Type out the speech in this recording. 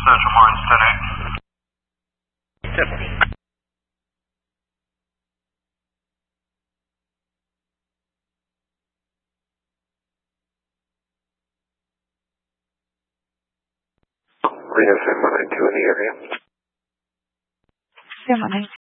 Central Mines 10-8. Reno 712 in the area. 712.